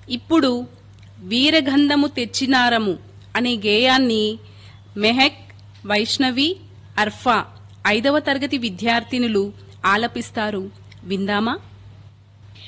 ఇప్పుడు వీరగంధము తెచ్చినారము అనే గేయాన్ని మెహక్, వైష్ణవి, అర్ఫా 5వ తరగతి విద్యార్థినులు ఆలపిస్తారు. విందామా?